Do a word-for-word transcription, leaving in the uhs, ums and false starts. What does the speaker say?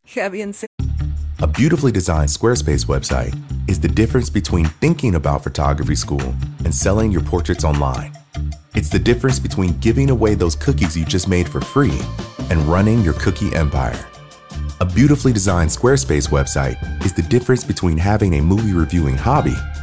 Ya bien sé. A beautifully designed Squarespace website is the difference between thinking about photography school and selling your portraits online. It's the difference between giving away those cookies you just made for free and running your cookie empire. A beautifully designed Squarespace website is the difference between having a movie reviewing hobby